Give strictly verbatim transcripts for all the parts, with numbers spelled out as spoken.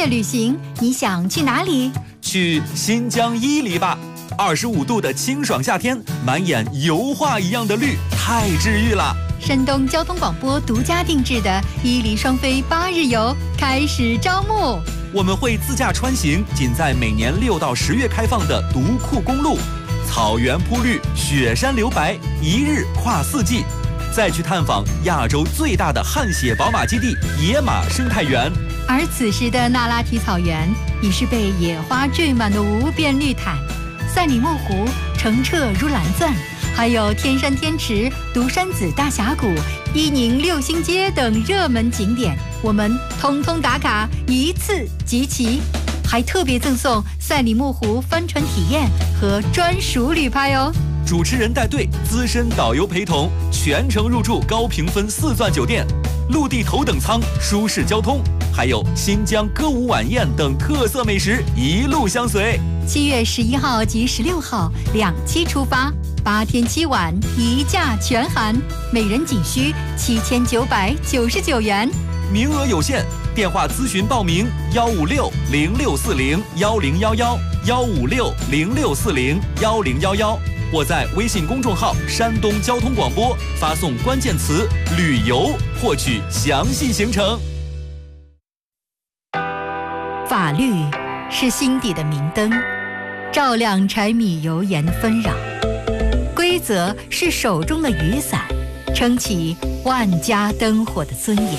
月旅行，你想去哪里？ 去新疆伊犁吧。二十五度的清爽夏天，满眼油画一样的绿，太治愈了。 山东交通广播独家定制的伊犁双飞八日游开始招募， 我们会自驾穿行仅在每年六到十月开放的独库公路，草原铺绿，雪山留白，一日跨四季。再去探访亚洲最大的汗血宝马基地野马生态园。 而此时的那拉提草原已是被野花缀满的无边绿毯，赛里木湖澄澈如蓝钻，还有天山天池、独山子大峡谷、伊宁六星街等热门景点，我们通通打卡，一次集齐，还特别赠送赛里木湖帆船体验和专属旅拍哦。 主持人带队，资深导游陪同，全程入住高评分四钻酒店，陆地头等舱，舒适交通，还有新疆歌舞晚宴等特色美食一路相随。 七月十一号及十六号两期出发，八天七晚，一价全含，每人仅需七千九百九十九元， 名额有限，电话咨询报名：幺五六零六四零幺零幺幺，幺五六零六四零幺零幺幺。或在微信公众号山东交通广播发送关键词旅游获取详细行程。 法律是心底的明灯，照亮柴米油盐纷扰；规则是手中的雨伞，撑起万家灯火的尊严。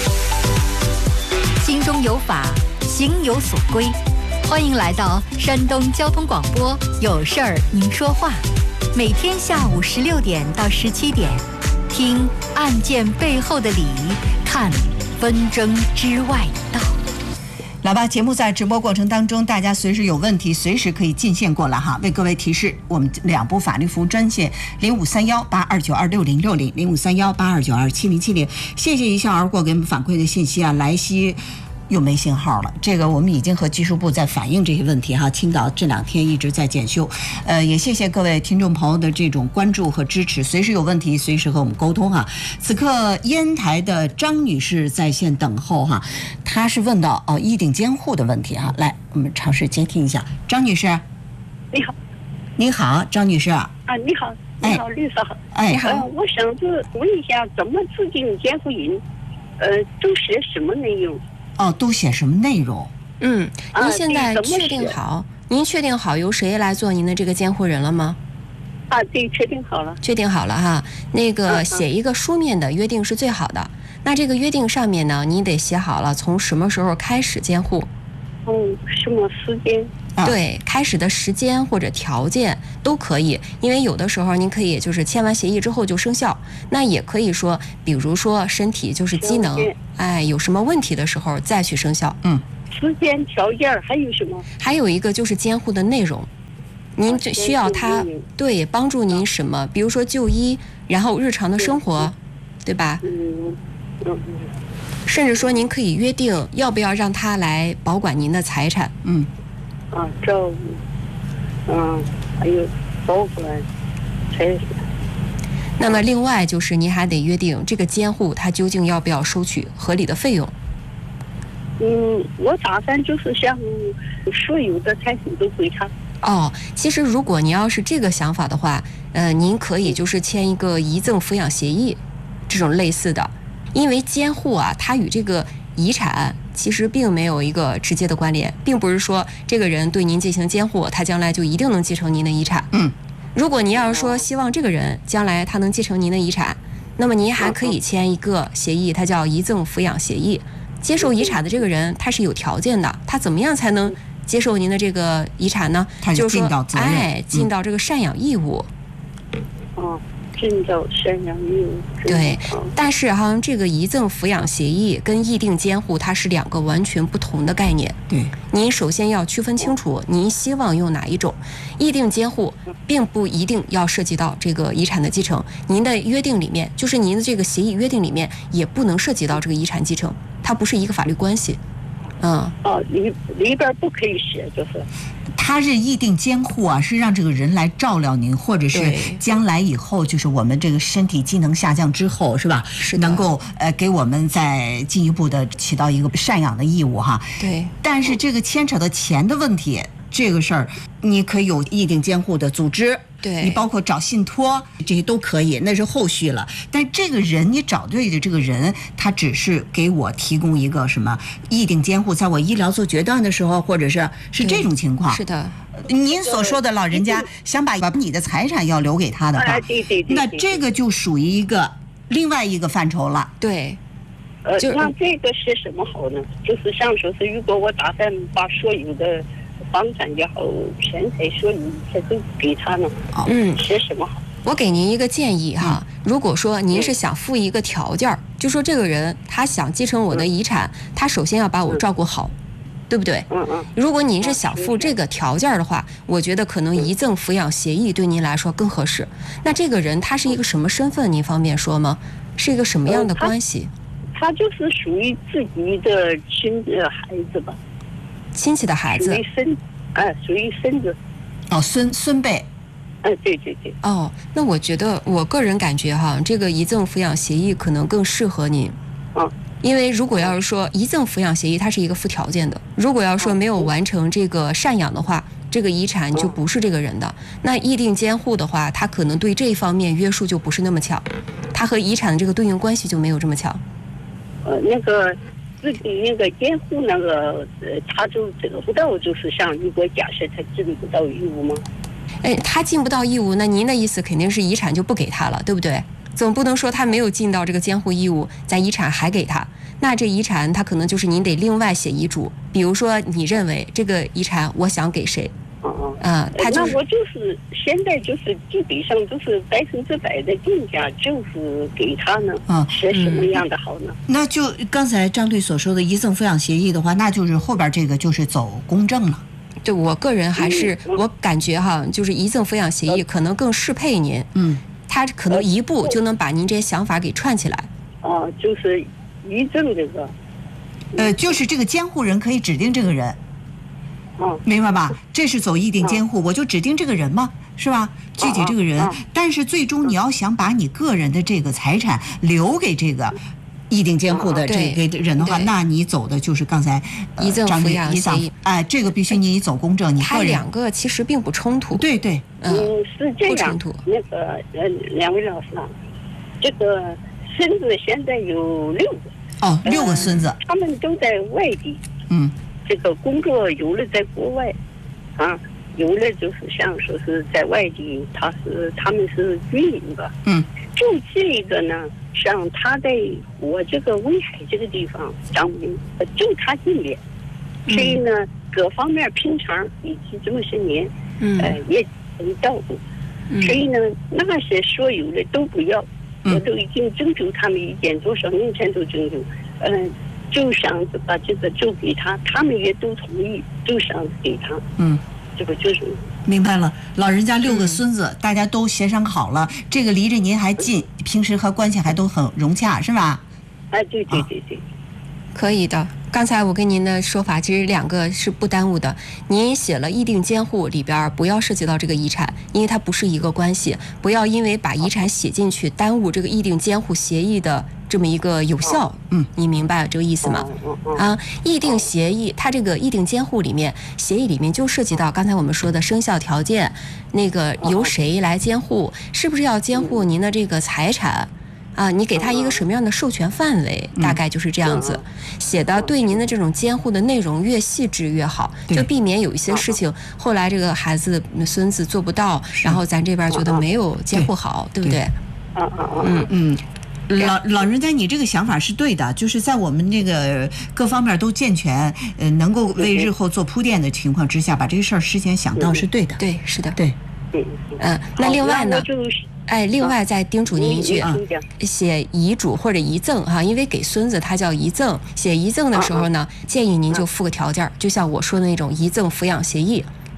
心中有法，行有所归。欢迎来到山东交通广播，有事儿您说话。每天下午十六点到十七点，听案件背后的理，看纷争之外的道。 来吧，节目在直播过程当中，大家随时有问题，随时可以进线过来哈。为各位提示，我们两部法律服务专线零五三幺八二九二六零六零、零五三幺八二九二七零七零。谢谢一笑而过给我们反馈的信息啊，莱西又没信号了，这个我们已经和技术部在反映这些问题哈。青岛这两天一直在检修，呃，也谢谢各位听众朋友的这种关注和支持，随时有问题随时和我们沟通哈。此刻烟台的张女士在线等候哈，她是问到哦议定监护的问题哈，来我们尝试接听一下，张女士。 你好。 你好，张女士。 啊，你好，你好，律师好。 哎， 好、呃。我想是问一下，怎么制定监护人？呃，都写什么内容？ 哦，都写什么内容？ 嗯，您现在确定好？啊、您确定好由谁来做您的这个监护人了吗？ 啊，对，确定好了。 确定好了哈，那个写一个书面的约定是最好的。嗯、那这个约定上面呢，你得写好了从什么时候开始监护。 嗯，什么时间？ 对，开始的时间或者条件都可以，因为有的时候您可以就是签完协议之后就生效，那也可以说，比如说身体就是机能，哎，有什么问题的时候再去生效。 嗯， 时间条件还有什么？ 还有一个就是监护的内容，您这需要他对帮助您什么？比如说就医，然后日常的生活，对吧？ 嗯嗯。 甚至说您可以约定要不要让他来保管您的财产。 嗯。 啊，照顾，嗯，还有保管财产。 那么另外就是您还得约定这个监护他究竟要不要收取合理的费用。 嗯，我打算就是像所有的财产都归他。 哦，其实如果您要是这个想法的话，呃，您可以就是签一个遗赠抚养协议，这种类似的，因为监护啊，它与这个遗产其实并没有一个直接的关联，并不是说这个人对您进行监护，他将来就一定能继承您的遗产。 嗯， 如果您要是说希望这个人将来他能继承您的遗产，那么您还可以签一个协议，它叫遗赠抚养协议。接受遗产的这个人他是有条件的，他怎么样才能接受您的这个遗产呢？ 他就尽到责任， 哎，尽到这个赡养义务。 哦。尽到赡养义务。 对，但是哈，这个遗赠抚养协议跟议定监护它是两个完全不同的概念。 对， 您首先要区分清楚，您希望用哪一种。议定监护并不一定要涉及到这个遗产的继承，您的约定里面，就是您的这个协议约定里面，也不能涉及到这个遗产继承，它不是一个法律关系。 嗯， 哦，里里边不可以写，就是。 他是议定监护啊，是让这个人来照料您，或者是将来以后，就是我们这个身体机能下降之后，是吧？ 是能够呃给我们再进一步的起到一个赡养的义务哈。 对。 但是这个牵扯到钱的问题，这个事儿你可以有议定监护的组织。 对， 你包括找信托这些都可以，那是后续了。但这个人你找对的这个人，他只是给我提供一个什么议定监护，在我医疗做决断的时候，或者是是这种情况。 是的， 您所说的老人家想把把你的财产要留给他的话， 对对对， 那这个就属于一个另外一个范畴了。 对， 呃，那这个是什么好呢？就是像说是，如果我打算把所有的房产也好，钱财所有这都给他呢， 嗯， 写什么好？ 我给您一个建议哈，如果说您是想附一个条件，就说这个人他想继承我的遗产，他首先要把我照顾好，对不对？ 嗯嗯。 如果您是想附这个条件的话，我觉得可能遗赠抚养协议对您来说更合适。那这个人他是一个什么身份？您方便说吗？是一个什么样的关系？ 他就是属于自己的亲的孩子吧。 亲戚的孩子， 属于孙，哎，属于孙子， 哦，孙孙辈， 哎，对对对。 哦，那我觉得我个人感觉哈，这个遗赠抚养协议可能更适合您。 嗯。 因为如果要是说遗赠抚养协议，它是一个附条件的，如果要说没有完成这个赡养的话，这个遗产就不是这个人的。那议定监护的话，它可能对这一方面约束就不是那么强，它和遗产的这个对应关系就没有这么强。 呃，那个。自己那个监护那个，呃，他就得不到，就是像如果假设他尽不到义务吗？ 哎，他尽不到义务，那您的意思肯定是遗产就不给他了，对不对？总不能说他没有尽到这个监护义务，在遗产还给他，那这遗产他可能就是您得另外写遗嘱。比如说，你认为这个遗产我想给谁？ 嗯嗯。 啊，他就是。 那我就是现在就是基本上都是百分之百的定价，就是给他呢。嗯。是什么样的好呢？ 那就刚才张队所说的遗赠抚养协议的话，那就是后边这个就是走公证了。 对，我个人还是、嗯、我感觉哈，就是遗赠抚养协议可能更适配您。嗯。他可能一步就能把您这些想法给串起来。 哦、呃，就是遗赠这个。 呃，就是这个监护人可以指定这个人。嗯，明白吧？这是走议定监护，我就指定这个人嘛，是吧？具体这个人，但是最终你要想把你个人的这个财产留给这个议定监护的这个人的话，那你走的就是刚才遗赠抚养协议。 哎，这个必须你走公证，你个人。 它两个其实并不冲突。 对对， 嗯，是这样。 不冲突。 那个呃，两位老师啊，这个孙子现在有六个。 哦，六个孙子。 他们都在外地。嗯。这个工作有的在国外，啊，有的就是像说是在外地，他是他们是军营的，嗯，就这个呢，像他在我这个威海这个地方，张明就他近点，所以呢，各方面平常以及这么些年，嗯，呃，也很照顾，所以呢，那些所有的都不要，我都已经征求他们意见，多少年前都征求，嗯。就想把这个就给他，他们也都同意，就想给他。嗯，这个就是明白了。老人家六个孙子，嗯、大家都协商好了，这个离着您还近，嗯、平时和关系还都很融洽，是吧？ 哎，对对对对， 可以的。刚才我跟您的说法其实两个是不耽误的。您写了议定监护里边不要涉及到这个遗产，因为它不是一个关系，不要因为把遗产写进去耽误这个议定监护协议的这么一个有效。嗯，你明白这个意思吗？啊，议定协议它这个议定监护里面，协议里面就涉及到刚才我们说的生效条件，那个由谁来监护，是不是要监护您的这个财产？啊，你给他一个什么样的授权范围，大概就是这样子写的。对您的这种监护的内容越细致越好，就避免有一些事情后来这个孩子孙子做不到，然后咱这边觉得没有监护好，对不对？ 嗯嗯。老老人家，你这个想法是对的，就是在我们这个各方面都健全，呃，能够为日后做铺垫的情况之下，把这个事儿事先想到是对的。 对，是的。 对。 嗯，那另外呢？哎，另外再叮嘱您一句啊，写遗嘱或者遗赠哈，因为给孙子他叫遗赠，写遗赠的时候呢，建议您就附个条件，就像我说的那种遗赠抚养协议，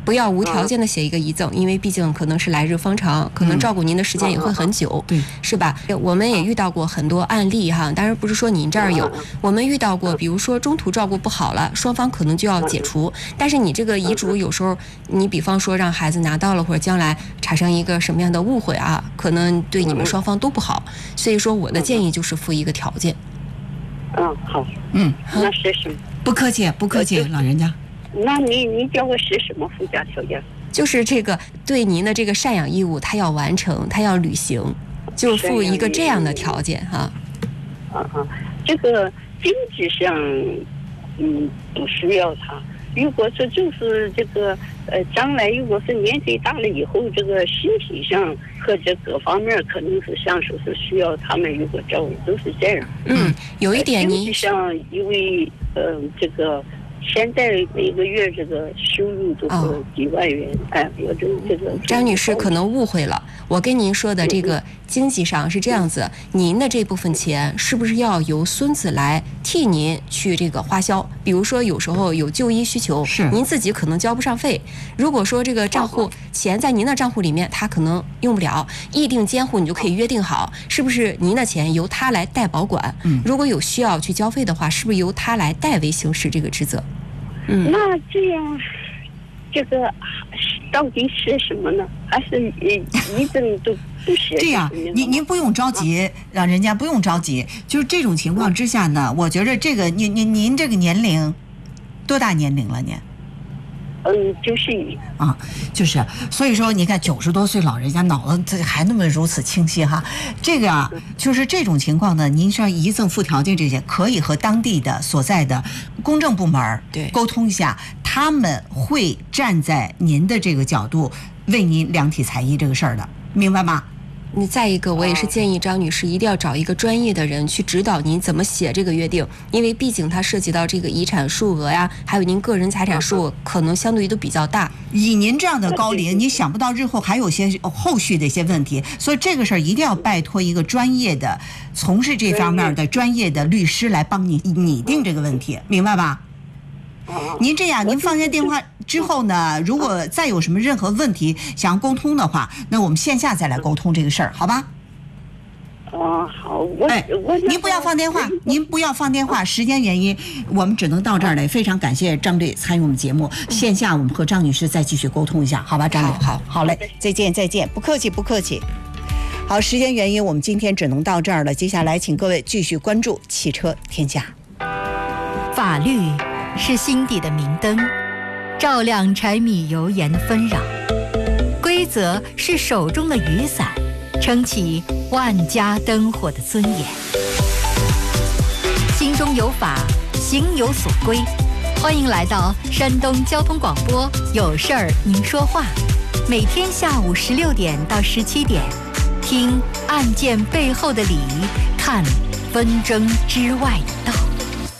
不要无条件的写一个遗赠，因为毕竟可能是来日方长，可能照顾您的时间也会很久， 对， 是吧？我们也遇到过很多案例哈，当然不是说您这儿有，我们遇到过，比如说中途照顾不好了，双方可能就要解除，但是你这个遗嘱有时候，你比方说让孩子拿到了，或者将来产生一个什么样的误会啊，可能对你们双方都不好，所以说我的建议就是附一个条件。 嗯，好， 嗯， 那是什么？ 不客气，不客气，老人家。 那你你叫我是什么附加条件？ 就是这个对您的这个赡养义务，他要完成，他要履行，就附一个这样的条件哈。 啊啊，这个经济上，嗯，不需要他。如果说就是这个呃，将来如果是年纪大了以后，这个身体上和这各方面可能是像说是需要他们如果照顾，都是这样。 嗯，有一点您经济上因为呃这个。现在每个月这个收入都是几万元，哦、哎，我这这个张女士可能误会了，我跟您说的这个经济上是这样子，您的这部分钱是不是要由孙子来替您去这个花销？比如说有时候有就医需求， 是您自己可能交不上费。如果说这个账户钱在您的账户里面，他可能用不了，议定监护你就可以约定好，是不是您的钱由他来代保管？ 嗯， 如果有需要去交费的话，是不是由他来代为行使这个职责？ 嗯，那这样，这个到底是什么呢？还是一证都不写？ 这样，您您不用着急，让人家不用着急。就是这种情况之下呢，我觉得这个您您您这个年龄，多大年龄了您？ 嗯，就是一啊，就是，所以说你看九十多岁老人家脑子还那么如此清晰哈，这个啊，就是这种情况呢，您像遗赠附条件这些，可以和当地的所在的公证部门对沟通一下，他们会站在您的这个角度为您量体裁衣这个事儿的，明白吗？ 你再一个，我也是建议张女士一定要找一个专业的人去指导您怎么写这个约定，因为毕竟它涉及到这个遗产数额呀，还有您个人财产数，可能相对于都比较大。 以您这样的高龄，你想不到日后还有些后续的一些问题，所以这个事儿一定要拜托一个专业的、从事这方面的专业的律师来帮你拟定这个问题，明白吧？您这样，您放下电话之后呢，如果再有什么任何问题想要沟通的话，那我们线下再来沟通这个事儿，好吧？ 哦，好，我哎，您不要放电话，您不要放电话，时间原因，我们只能到这儿来。非常感谢张队参与我们节目，线下我们和张女士再继续沟通一下，好吧？张队， 好， 好嘞，再见，再见，不客气，不客气。好，时间原因，我们今天只能到这儿了。接下来，请各位继续关注汽车天下。 法律是心底的明灯，照亮柴米油盐的纷扰；规则是手中的雨伞，撑起万家灯火的尊严。心中有法，行有所归。欢迎来到山东交通广播，有事儿您说话。每天下午十六点到十七点，听案件背后的理，看纷争之外的道。